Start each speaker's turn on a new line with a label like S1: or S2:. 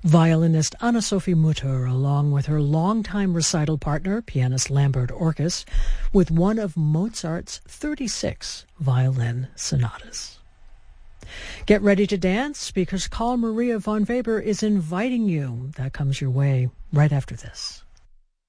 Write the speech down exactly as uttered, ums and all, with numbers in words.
S1: Violinist Anna-Sophie Mutter, along with her longtime recital partner, pianist Lambert Orkes, with one of Mozart's thirty-six violin sonatas. Get ready to dance, because Carl Maria von Weber is inviting you. That comes your way right after this.